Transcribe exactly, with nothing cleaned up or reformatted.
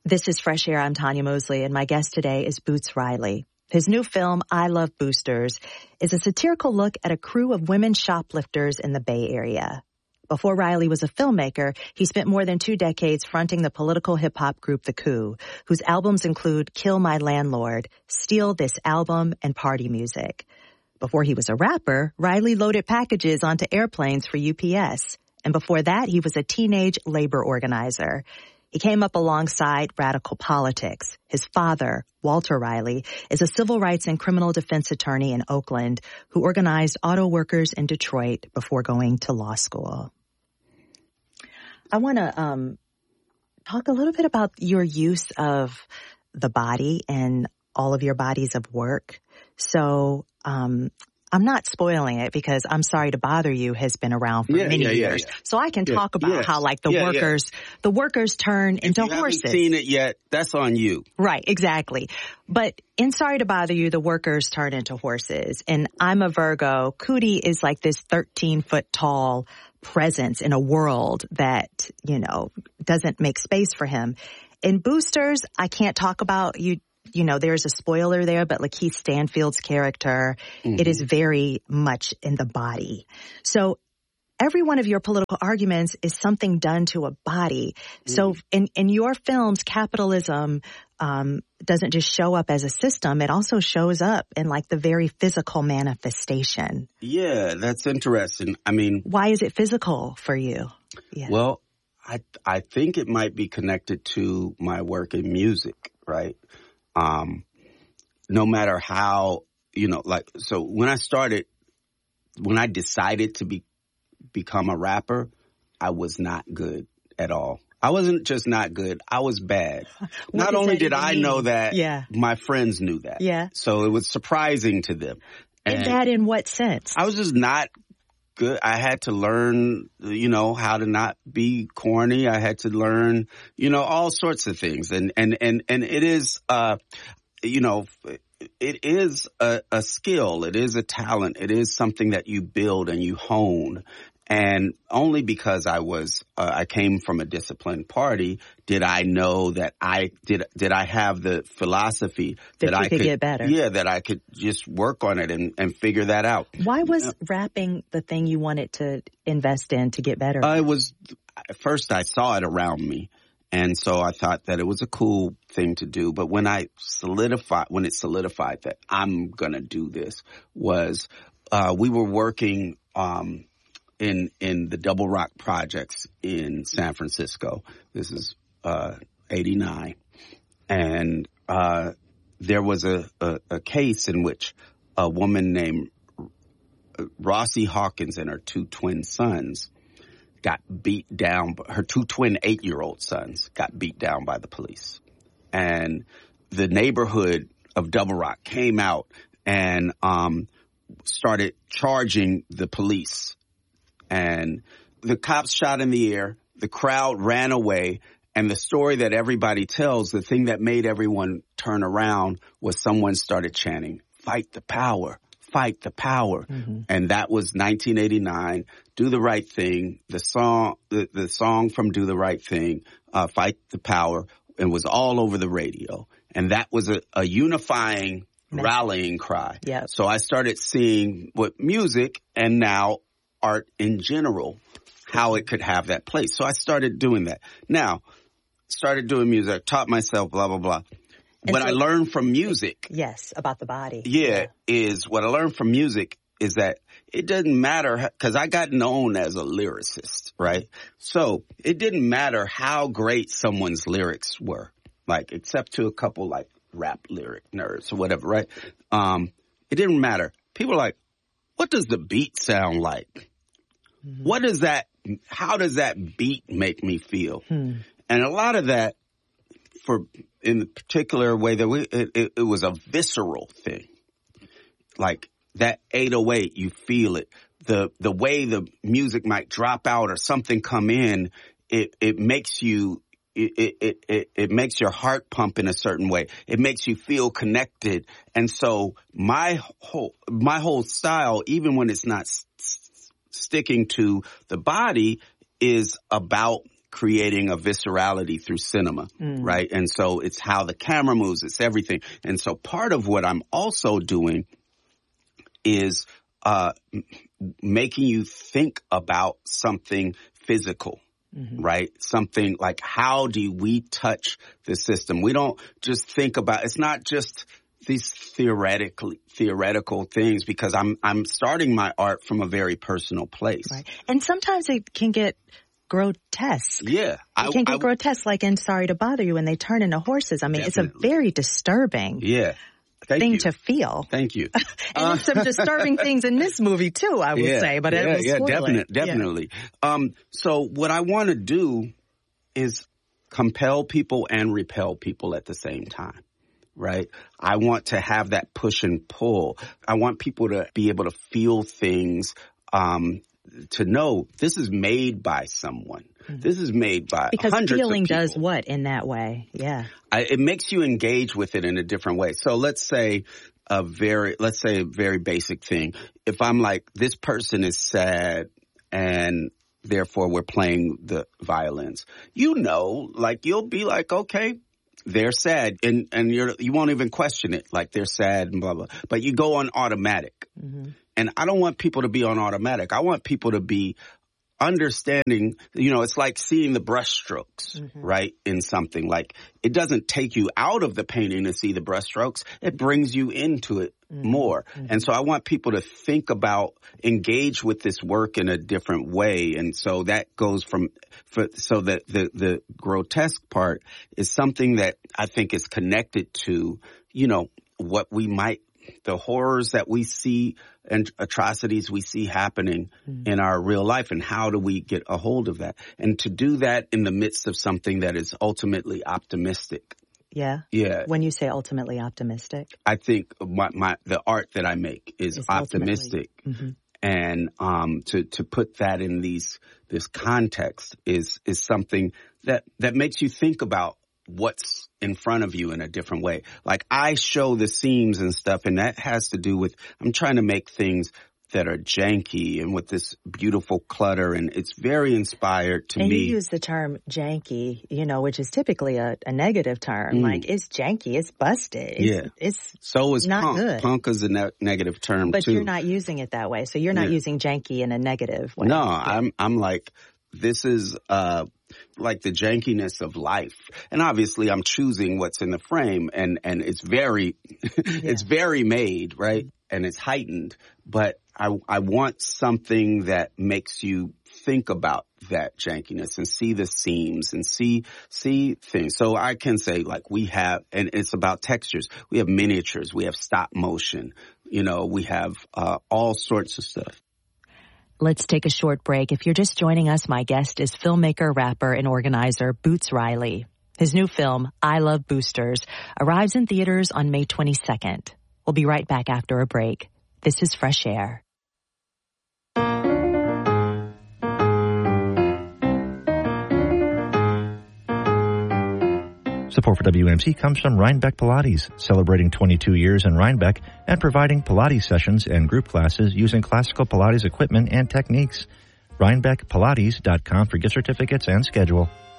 This is Fresh Air. I'm Tanya Mosley, and my guest today is Boots Riley. His new film, I Love Boosters, is a satirical look at a crew of women shoplifters in the Bay Area. Before Riley was a filmmaker, he spent more than two decades fronting the political hip-hop group The Coup, whose albums include Kill My Landlord, Steal This Album, and Party Music. Before he was a rapper, Riley loaded packages onto airplanes for U P S. And before that, he was a teenage labor organizer. He came up alongside radical politics. His father, Walter Riley, is a civil rights and criminal defense attorney in Oakland who organized auto workers in Detroit before going to law school. I want to um, talk a little bit about your use of the body and all of your bodies of work. So um, I'm not spoiling it because I'm Sorry to Bother You has been around for yeah, many yeah, yeah, years. Yeah. So I can yeah, talk about yes. how like the yeah, workers, yeah. the workers turn if into you horses. Haven't seen it yet, that's on you. Right, exactly. But in Sorry to Bother You, the workers turn into horses. And I'm a Virgo. Cootie is like this thirteen foot tall presence in a world that, you know, doesn't make space for him. In Boosters, I can't talk about you. You know, there's a spoiler there, but Lakeith Stanfield's character, mm-hmm. it is very much in the body. So every one of your political arguments is something done to a body. Mm-hmm. So in, in your films, capitalism um, doesn't just show up as a system. It also shows up in like the very physical manifestation. Yeah, that's interesting. I mean, why is it physical for you? Yeah. Well, I I think it might be connected to my work in music, right? Um, no matter how, you know, like, so when I started, when I decided to be, become a rapper, I was not good at all. I wasn't just not good. I was bad. Not only did I mean? know that, yeah. my friends knew that. Yeah. So it was surprising to them. And, and bad in what sense? I was just not good. I had to learn, you know, how to not be corny. I had to learn, you know, all sorts of things. And, and, and, and it is, uh, you know, it is a, a skill. It is a talent. It is something that you build and you hone. And only because I was, uh, I came from a disciplined party, did I know that I did, did I have the philosophy that, that I could, could get better. Yeah, that I could just work on it and, and figure that out. Why was uh, rapping the thing you wanted to invest in to get better? I was, at first I saw it around me. And so I thought that it was a cool thing to do. But when I solidified, when it solidified that I'm going to do this was, uh, we were working, um, in, in the Double Rock projects in San Francisco. This is, uh, eighty-nine. And, uh, there was a, a, a case in which a woman named Rossie Hawkins and her two twin sons got beat down. Her two twin eight-year-old sons got beat down by the police. And the neighborhood of Double Rock came out and um started charging the police. And the cops shot in the air. The crowd ran away. And the story that everybody tells, the thing that made everyone turn around was someone started chanting, "Fight the power. Fight the power." Mm-hmm. And that was nineteen eighty-nine. Do the Right Thing. The song, the, the song from Do the Right Thing, uh, Fight the Power, and was all over the radio. And that was a, a unifying, Man. rallying cry. Yep. So I started seeing what music and now art in general, how it could have that place. So I started doing that. Now, started doing music, taught myself, blah, blah, blah. And what so, I learned from music. Yes, about the body. Yeah, yeah, is what I learned from music is that it doesn't matter, because I got known as a lyricist, right? So it didn't matter how great someone's lyrics were, like, except to a couple like rap lyric nerds or whatever, right? Um, it didn't matter. People are like, what does the beat sound like? Mm-hmm. What does that, how does that beat make me feel? Hmm. And a lot of that, for in the particular way that we, it, it, it was a visceral thing. Like that eight oh eight, you feel it. The, the way the music might drop out or something come in, it, it makes you, it, it, it, it makes your heart pump in a certain way. It makes you feel connected. And so my whole, my whole style, even when it's not s- sticking to the body, is about creating a viscerality through cinema, mm. right? And so it's how the camera moves, it's everything. And so part of what I'm also doing is uh making you think about something physical. Mm-hmm. Right? Something like, how do we touch the system? We don't just think about, it's not just these theoretical, theoretical things, because I'm, I'm starting my art from a very personal place. Right. And sometimes it can get grotesque. Yeah. It I, can get I, grotesque, like in Sorry to Bother You, when they turn into horses. I mean, definitely. It's a very disturbing. Yeah. Thank thing you. to feel. Thank you. and uh, there's some disturbing things in this movie too, I would yeah, say, but yeah, it was yeah, definitely, yeah. definitely. Um, so what I want to do is compel people and repel people at the same time, right? I want to have that push and pull. I want people to be able to feel things, um, to know this is made by someone. Mm-hmm. This is made by because hundreds feeling of people. Does what in that way? Yeah. I, it makes you engage with it in a different way. So let's say a very, let's say a very basic thing. If I'm like, this person is sad and therefore we're playing the violins, you know, like you'll be like, okay, they're sad, and, and you're, you won't even question it. Like they're sad and blah, blah, but you go on automatic. Mm-hmm. And I don't want people to be on automatic. I want people to be understanding, you know, it's like seeing the brushstrokes, mm-hmm. right, in something. Like, it doesn't take you out of the painting to see the brushstrokes. It brings you into it mm-hmm. more. Mm-hmm. And so I want people to think about, engage with this work in a different way. And so that goes from, for, so that the, the grotesque part is something that I think is connected to, you know, what we might, the horrors that we see and atrocities we see happening mm-hmm. in our real life, and how do we get a hold of that? And to do that in the midst of something that is ultimately optimistic. Yeah. Yeah. When you say ultimately optimistic, I think my, my the art that I make is it's optimistic. Mm-hmm. And um to to put that in these this context is is something that that makes you think about what's in front of you in a different way. Like, I show the seams and stuff, and that has to do with, I'm trying to make things that are janky and with this beautiful clutter, and it's very inspired to and me. And you use the term janky, you know, which is typically a, a negative term. Mm. Like, it's janky, it's busted. It's, yeah. It's so is not punk. good. Punk is a ne- negative term, but too. But you're not using it that way. So you're not yeah. using janky in a negative way. No, I'm, I'm like, this is, uh, like the jankiness of life. And obviously I'm choosing what's in the frame, and, and it's very, yeah. it's very made, right? And it's heightened, but I, I want something that makes you think about that jankiness and see the seams and see, see things. So I can say, like, we have, and it's about textures. We have miniatures, we have stop motion, you know, we have, uh, all sorts of stuff. Let's take a short break. If you're just joining us, my guest is filmmaker, rapper, and organizer Boots Riley. His new film, I Love Boosters, arrives in theaters on May twenty-second. We'll be right back after a break. This is Fresh Air. Support for W M C comes from Rhinebeck Pilates, celebrating twenty-two years in Rhinebeck and providing Pilates sessions and group classes using classical Pilates equipment and techniques. Rhinebeck Pilates dot com for gift certificates and schedule.